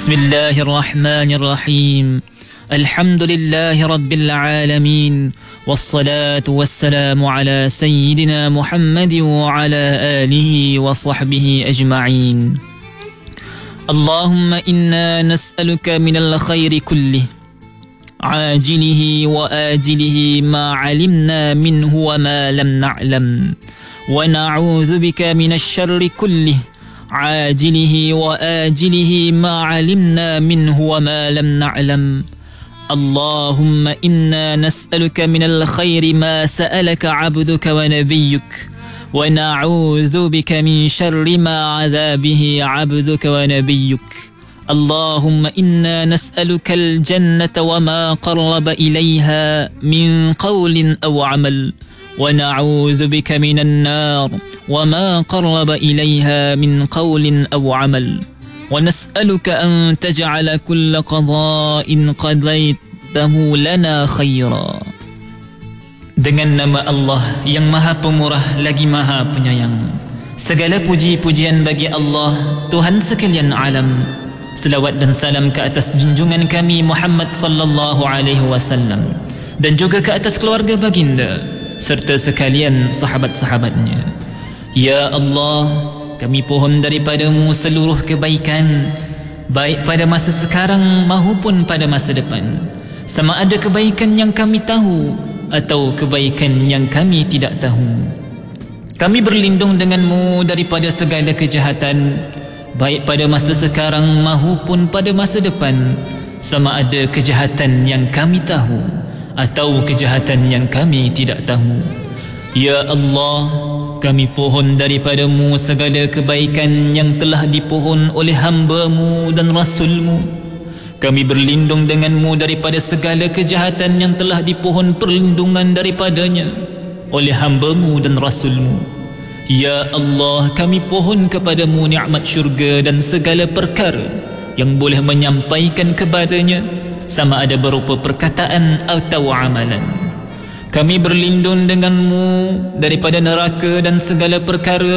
Bismillahirrahmanirrahim. Alhamdulillahi rabbil alamin. Wassalatu wassalamu ala sayyidina Muhammadin wa ala alihi wa sahbihi ajma'in. Allahumma inna nas'aluka minal khairi kullih, ajilihi wa ajilihi ma alimna minhu wa ma lam na'lam, wa na'udzu bika minasy syarri kullih, عاجله وآجله ما علمنا منه وما لم نعلم. اللهم إنا نسألك من الخير ما سألك عبدك ونبيك، ونعوذ بك من شر ما عذا به عبدك ونبيك. اللهم إنا نسألك الجنة وما قرب إليها من قول أو عمل، ونعوذ بك من النار وما قرب إليها من قول أو عمل، ونسألك أن تجعل كل قضاء قضيته لنا خيرا. Dengan nama Allah yang Maha Pemurah lagi Maha Penyayang. Segala puji-pujian bagi Allah, Tuhan sekalian alam. Selawat dan salam ke atas junjungan kami Muhammad sallallahu alaihi wasallam, dan juga ke atas keluarga baginda serta sekalian sahabat-sahabatnya. Ya Allah, kami pohon daripadamu seluruh kebaikan, baik pada masa sekarang maupun pada masa depan, sama ada kebaikan yang kami tahu atau kebaikan yang kami tidak tahu. Kami berlindung denganmu daripada segala kejahatan, baik pada masa sekarang maupun pada masa depan, sama ada kejahatan yang kami tahu atau kejahatan yang kami tidak tahu. Ya Allah, kami pohon daripadamu segala kebaikan yang telah dipohon oleh hamba-Mu dan Rasul-Mu. Kami berlindung denganmu daripada segala kejahatan yang telah dipohon perlindungan daripadanya oleh hamba-Mu dan Rasul-Mu. Ya Allah, kami pohon kepadamu nikmat syurga dan segala perkara yang boleh menyampaikan kepadanya, sama ada berupa perkataan atau amalan. Kami berlindung denganmu daripada neraka dan segala perkara